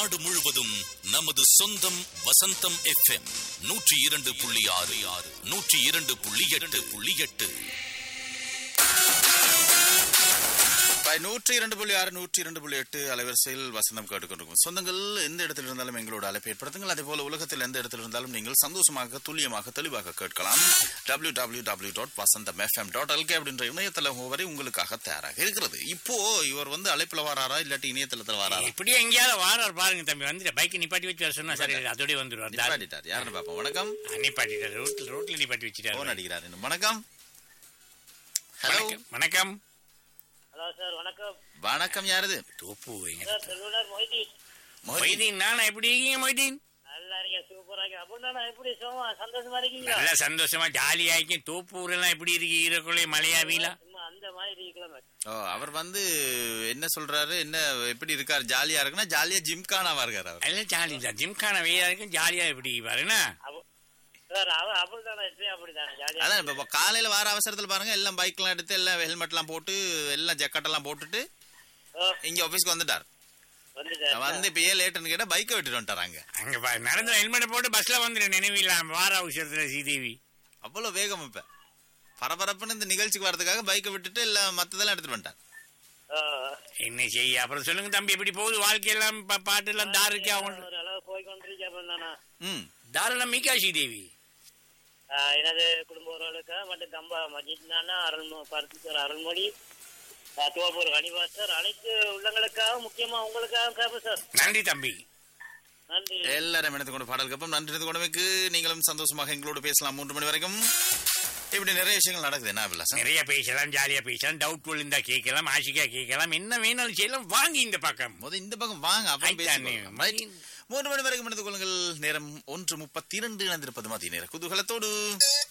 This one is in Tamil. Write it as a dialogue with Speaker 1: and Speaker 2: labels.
Speaker 1: நாடு முழுவதும் நமது சொந்தம் வசந்தம் FM 102.6 102.8
Speaker 2: 102.6 102.8 அலைவரிசையில் வசந்தம் கேட்டுக்கொண்டிருக்கும் சொந்தங்கள் எந்த இடத்தில் இருந்தாலும் எங்களோட அழைப்பு ஏற்படுத்துங்கள். அதே போல உலகத்தில் எந்த இடத்தில் இருந்தாலும் நீங்கள் சந்தோஷமாக துல்லியமாக தெளிவாக கேட்கலாம். www.vasantham.fm.lk அப்படின்ற இணையதளம் வரை உங்களுக்காக தயாராக இருக்கிறது. இப்போ இவர் அழைப்புல வராரா இல்லாட்டி இணையதளத்துல வராரா?
Speaker 3: இப்படி எங்கேயாவது வாரார் பாருங்க தம்பி. வந்து பைக் நிப்பாட்டி வச்சு வர சொன்னா சரி, அதோட வந்துருவார்.
Speaker 2: யாருன்னு பாப்போம். வணக்கம்.
Speaker 3: நிப்பாட்டிட்டாரு, ரோட்ல நிப்பாட்டி வச்சுட்டாரு.
Speaker 2: போன் அடிக்கிறாரு. வணக்கம்.
Speaker 3: ஹலோ வணக்கம்.
Speaker 4: ஹலோ சார், வணக்கம்.
Speaker 2: வணக்கம். யாருது?
Speaker 3: தோப்பு
Speaker 4: சார், செல்வனார் மொய்தீன்.
Speaker 3: மொய்தீன். நானா எப்படி இருக்கீங்க மொய்தீன்?
Speaker 4: நல்லா இருக்கேன், சூப்பரா இருக்கேன். அப்படின்னா எப்படி சந்தோஷமா இருக்கீங்களா?
Speaker 3: நல்லா சந்தோஷமா ஜாலியா இருக்கேன். தோப்பூர் எல்லாம் எப்படி இருக்கு? ஈரக்குள்ளே மழையா வீலா?
Speaker 4: சும்மா அந்த மாதிரி இருக்கலாம்.
Speaker 2: ஓ, அவர் என்ன சொல்றாரு, என்ன எப்படி இருக்காரு? ஜாலியா இருக்குன்னா ஜாலியா ஜிம்கானாவா இருக்காரு அவர்?
Speaker 3: இல்ல ஜாலி தான், ஜிம்கான வெயிலா இருக்கும். ஜாலியா எப்படி பாருன்னா
Speaker 4: சார், அப்படித்தானே அப்படித்தானே ஜாலியா.
Speaker 2: அதான் இப்ப காலையில வார அவசரத்துல பாருங்க, எல்லாம் பைக் எல்லாம் எடுத்து எல்லாம் ஹெல்மெட் எல்லாம் போட்டு எல்லாம் ஜக்கெட் எல்லாம் போட்டுட்டு இங்க ஆபீஸ்க்கு வந்துட்டார். இப்ப ஏன் லேட்டுன்னு கேட்டா பைக்கை விட்டுட்டு வந்துட்டாராங்க.
Speaker 3: அங்க நடந்து ஹெல்மெட் போட்டு பஸ்ல வந்துடும். நினைவில்லாம் வார அவசரத்துல ஸ்ரீதேவி
Speaker 2: அவ்வளவு வேகம். இப்ப பரபரப்புன்னு இந்த நிகழ்ச்சிக்கு வரதுக்காக பைக்கை விட்டுட்டு எல்லாம் மத்ததெல்லாம் எடுத்துட்டு வந்துட்டார்.
Speaker 3: என்ன செய்ய அப்புறம் சொல்லுங்க தம்பி, எப்படி போகுது வாழ்க்கையெல்லாம்? பாட்டு எல்லாம் தாரு இருக்கா?
Speaker 4: போய் கொண்டிருக்கேன்.
Speaker 3: தாரெல்லாம் மீகா ஸ்ரீதேவி
Speaker 4: எனது குடும்ப உறவுகளுக்கு மற்றும் கம்பா மஜித் நானா, அருள்மொழி, தோப்பூர் கனிவாசர், அனைத்து உள்ளங்களுக்காக, முக்கியமா உங்களுக்காக சார்.
Speaker 3: நன்றி தம்பி.
Speaker 4: நன்றி.
Speaker 2: எல்லாரும் எடுத்து கொண்டு பாடல் கப்பம். நன்றி கொண்டமைக்கு. நீங்களும் சந்தோஷமாக எங்களோடு பேசலாம் 3 மணி வரைக்கும். இப்படி நிறைய விஷயங்கள் நடக்குது. என்ன விலாசம்?
Speaker 3: நிறைய பேசலாம், ஜாலியா பேசலாம், டவுட் இருந்தா கேட்கலாம், ஆசிக்கா கேட்கலாம், என்ன வேணாலும் செய்யலாம். வாங்கி இந்த பக்கம்
Speaker 2: இந்த பக்கம் வாங்க, அப்புறம் பேசலாம். 3 மணி வரைக்கும் எடுத்துக் கொள்ளுங்கள். நேரம் 1:32 இணைந்திருப்பது மதிய நேர குதூகலத்தோடு.